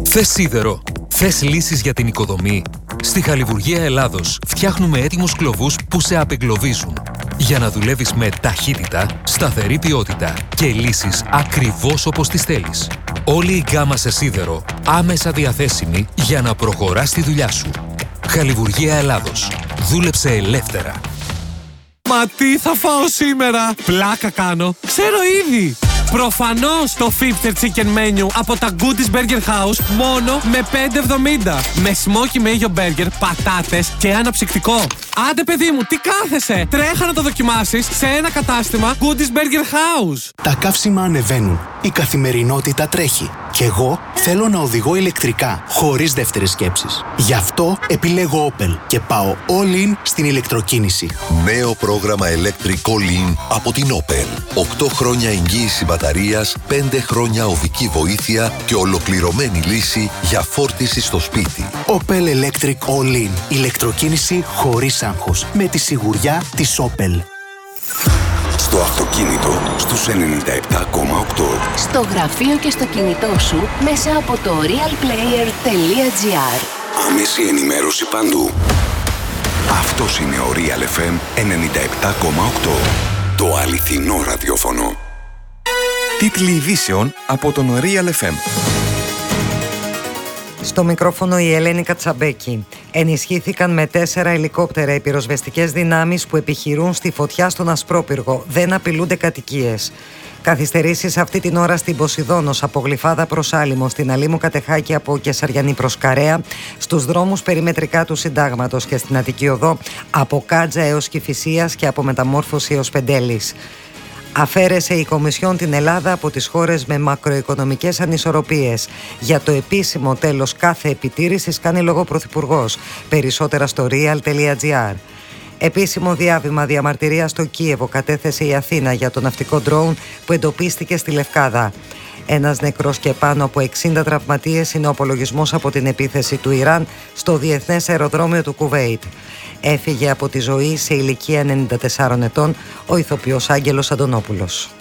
Θες σίδερο? Θες λύσεις για την οικοδομή? Στη Χαλιβουργία Ελλάδος φτιάχνουμε έτοιμους κλωβούς που σε απεγκλωβίζουν. Για να δουλεύεις με ταχύτητα, σταθερή ποιότητα και λύσεις ακριβώς όπως τις θέλεις. Όλη η γκάμα σε σίδερο άμεσα διαθέσιμη για να προχωράς τη δουλειά σου. Χαλιβουργία Ελλάδος. Δούλεψε ελεύθερα. Μα τι θα φάω σήμερα? Πλάκα κάνω. Ξέρω ήδη. Προφανώς το 50 chicken menu από τα Goodies Burger House μόνο με 5,70. Με smoky mayo burger, πατάτες και αναψυκτικό. Άντε παιδί μου, τι κάθεσαι? Τρέχα να το δοκιμάσεις σε ένα κατάστημα Goodies Burger House. Τα καύσιμα ανεβαίνουν. Η καθημερινότητα τρέχει. Κι εγώ θέλω να οδηγώ ηλεκτρικά, χωρίς δεύτερες σκέψεις. Γι' αυτό επιλέγω Opel και πάω all in στην ηλεκτροκίνηση. Νέο πρόγραμμα Electric All In από την Opel. 8 χρόνια εγγύηση μπαταρίας, 5 χρόνια οδική βοήθεια και ολοκληρωμένη λύση για φόρτιση στο σπίτι. Opel Electric All In. Ηλεκτροκίνηση χωρίς άγχος. Με τη σιγουριά της Opel. Στο αυτοκίνητο στους 97,8. Στο γραφείο και στο κινητό σου μέσα από το realplayer.gr. Άμεση ενημέρωση παντού. Αυτός είναι ο Real FM 97,8. Το αληθινό ραδιόφωνο. Τίτλοι ειδήσεων από τον Real FM. Στο μικρόφωνο η Ελένη Κατσαμπέκη. Ενισχύθηκαν με 4 ελικόπτερα οι πυροσβεστικές δυνάμεις που επιχειρούν στη φωτιά στον Ασπρόπυργο. Δεν απειλούνται κατοικίες. Καθυστερήσεις αυτή την ώρα στην Ποσειδώνος, από Γλυφάδα προς Άλυμο, στην Αλήμου Κατεχάκη από Κεσαριανή προς Καρέα, στους δρόμους περιμετρικά του Συντάγματος και στην Αττική Οδό από Κάτζα έως Κηφισίας και από Μεταμόρφωση έως Πεντέλης. Αφαίρεσε η Κομισιόν την Ελλάδα από τις χώρες με μακροοικονομικές ανισορροπίες. Για το επίσημο τέλος κάθε επιτήρησης κάνει λόγο ο Πρωθυπουργός. Περισσότερα στο real.gr. Επίσημο διάβημα διαμαρτυρία στο Κίεβο κατέθεσε η Αθήνα για το ναυτικό ντρόουν που εντοπίστηκε στη Λευκάδα. Ένας νεκρός και πάνω από 60 τραυματίες είναι ο απολογισμός από την επίθεση του Ιράν στο διεθνές αεροδρόμιο του Κουβέιτ. Έφυγε από τη ζωή σε ηλικία 94 ετών ο ηθοποιός Άγγελος Αντωνόπουλος.